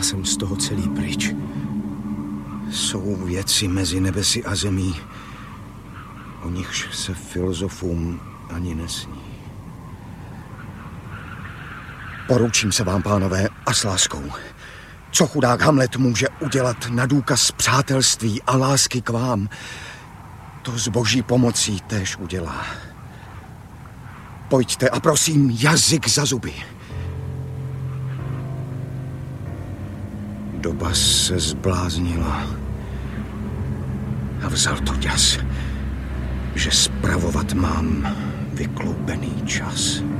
Já jsem z toho celý pryč. Jsou věci mezi nebesy a zemí, o nichž se filozofům ani nesní. Poručím se vám, pánové, a s láskou. Co chudák Hamlet může udělat na důkaz přátelství a lásky k vám, to s boží pomocí též udělá. Pojďte a prosím, jazyk za zuby. Doba se zbláznila a vzal to ďas, že spravovat mám vykloubený čas.